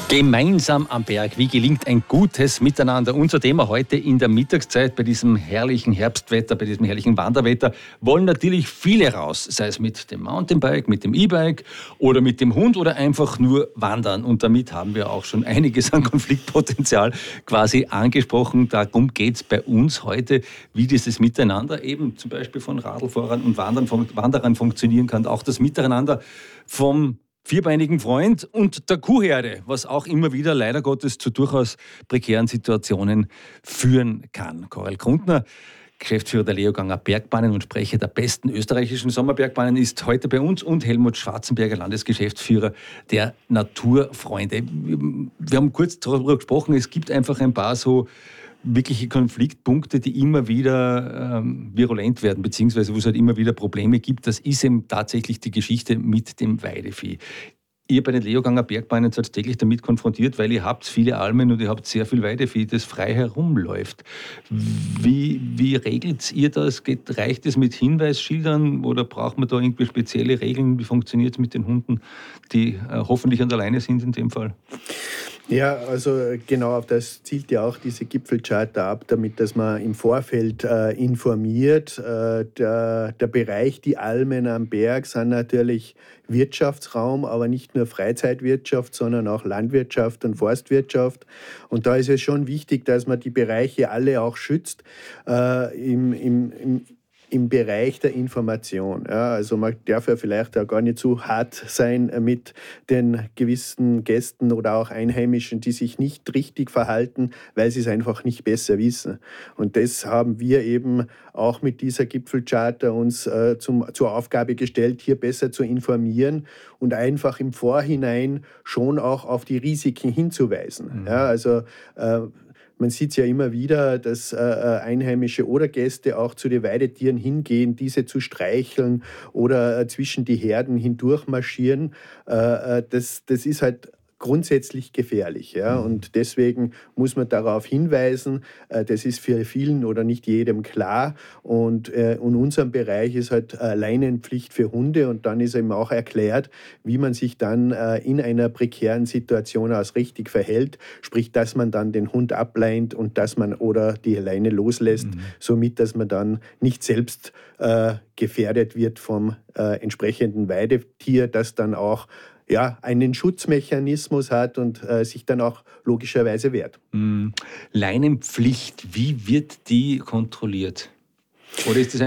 Gemeinsam am Berg. Wie gelingt ein gutes Miteinander? Unser Thema heute in der Mittagszeit bei diesem herrlichen Herbstwetter, bei diesem herrlichen Wanderwetter, wollen natürlich viele raus. Sei es mit dem Mountainbike, mit dem E-Bike oder mit dem Hund oder einfach nur wandern. Und damit haben wir auch schon einiges an Konfliktpotenzial quasi angesprochen. Darum geht es bei uns heute, wie dieses Miteinander eben zum Beispiel von Radlfahrern und Wanderern funktionieren kann. Auch das Miteinander vom vierbeinigen Freund und der Kuhherde, was auch immer wieder leider Gottes zu durchaus prekären Situationen führen kann. Karel Grundner, Geschäftsführer der Leoganger Bergbahnen und Sprecher der besten österreichischen Sommerbergbahnen, ist heute bei uns, und Helmut Schwarzenberger, Landesgeschäftsführer der Naturfreunde. Wir haben kurz darüber gesprochen, es gibt einfach ein paar so wirkliche Konfliktpunkte, die immer wieder virulent werden, beziehungsweise wo es halt immer wieder Probleme gibt. Das ist eben tatsächlich die Geschichte mit dem Weidevieh. Ihr bei den Leoganger Bergbahnen seid täglich damit konfrontiert, weil ihr habt viele Almen und ihr habt sehr viel Weidevieh, das frei herumläuft. Wie regelt ihr das? Reicht es mit Hinweisschildern oder braucht man da irgendwie spezielle Regeln? Wie funktioniert es mit den Hunden, die hoffentlich an der Leine sind in dem Fall? Ja, also genau auf das zielt ja auch diese Gipfelcharta ab, damit dass man im Vorfeld informiert. Der Bereich, die Almen am Berg sind natürlich Wirtschaftsraum, aber nicht nur Freizeitwirtschaft, sondern auch Landwirtschaft und Forstwirtschaft. Und da ist es schon wichtig, dass man die Bereiche alle auch schützt im Bereich der Information. Ja, also man darf ja vielleicht auch gar nicht so hart sein mit den gewissen Gästen oder auch Einheimischen, die sich nicht richtig verhalten, weil sie es einfach nicht besser wissen. Und das haben wir eben auch mit dieser Gipfelcharta uns zur Aufgabe gestellt, hier besser zu informieren und einfach im Vorhinein schon auch auf die Risiken hinzuweisen. Mhm. Ja, also man sieht es ja immer wieder, dass Einheimische oder Gäste auch zu den Weidetieren hingehen, diese zu streicheln oder zwischen die Herden hindurch marschieren. Das ist halt grundsätzlich gefährlich. Ja? Und deswegen muss man darauf hinweisen, das ist für vielen oder nicht jedem klar. Und in unserem Bereich ist halt Leinenpflicht für Hunde, und dann ist eben auch erklärt, wie man sich dann in einer prekären Situation als richtig verhält, sprich, dass man dann den Hund ableint und dass man oder die Leine loslässt, somit, dass man dann nicht selbst gefährdet wird vom entsprechenden Weidetier, das dann auch einen Schutzmechanismus hat und sich dann auch logischerweise wehrt. Leinenpflicht, wie wird die kontrolliert? Oder ist das